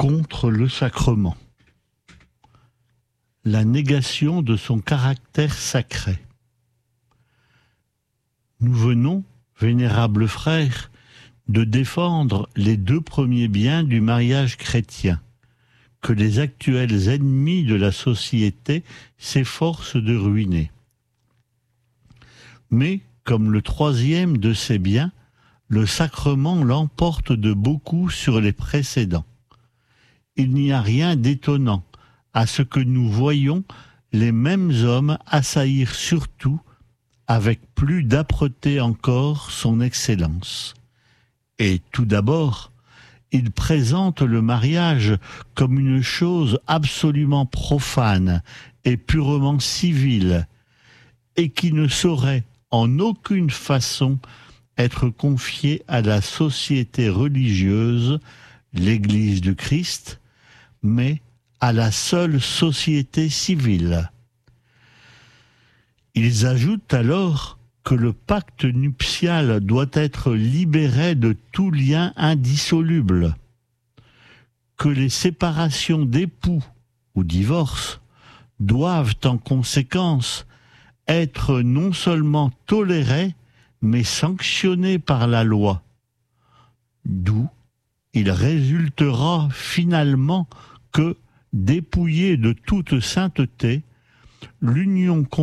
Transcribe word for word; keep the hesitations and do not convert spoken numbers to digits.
contre le sacrement. La négation de son caractère sacré. Nous venons, vénérables frères, de défendre les deux premiers biens du mariage chrétien, que les actuels ennemis de la société s'efforcent de ruiner. Mais, comme le troisième de ces biens, le sacrement l'emporte de beaucoup sur les précédents. Il n'y a rien d'étonnant à ce que nous voyons les mêmes hommes assaillir surtout, avec plus d'âpreté encore, son excellence. Et tout d'abord, il présente le mariage comme une chose absolument profane et purement civile, et qui ne saurait en aucune façon être confiée à la société religieuse, l'Église du Christ, mais à la seule société civile. Ils ajoutent alors que le pacte nuptial doit être libéré de tout lien indissoluble, que les séparations d'époux ou divorces doivent en conséquence être non seulement tolérées, mais sanctionnées par la loi, d'où il résultera finalement que, dépouillée de toute sainteté, l'union